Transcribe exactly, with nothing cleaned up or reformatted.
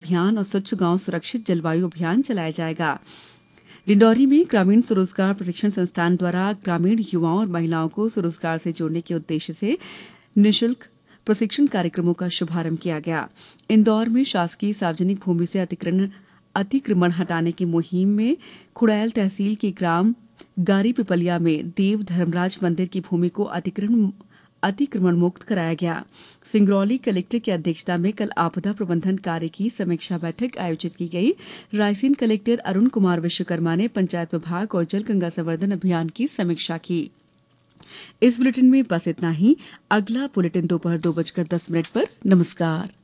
अभियान और स्वच्छ गांव सुरक्षित जलवायु अभियान चलाया जाएगा। डिंडौरी में ग्रामीण स्वरोजगार प्रशिक्षण संस्थान द्वारा ग्रामीण युवाओं और महिलाओं को स्वरोजगार से जोड़ने के उद्देश्य से निःशुल्क प्रशिक्षण कार्यक्रमों का शुभारंभ किया गया। इंदौर में शासकीय सार्वजनिक भूमि से अतिक्रमण अतिक्रमण हटाने की मुहिम में खुड़ैल तहसील के ग्राम गारी पिपलिया में देव धर्मराज मंदिर की भूमि को अतिक्रमण अतिक्रमण मुक्त कराया गया। सिंगरौली कलेक्टर की अध्यक्षता में कल आपदा प्रबंधन कार्य की समीक्षा बैठक आयोजित की गई। रायसेन कलेक्टर अरुण कुमार विश्वकर्मा ने पंचायत विभाग और जल गंगा संवर्धन अभियान की समीक्षा की। इस बुलेटिन में बस इतना ही। अगला बुलेटिन दोपहर दो बजकर दस मिनट पर। नमस्कार।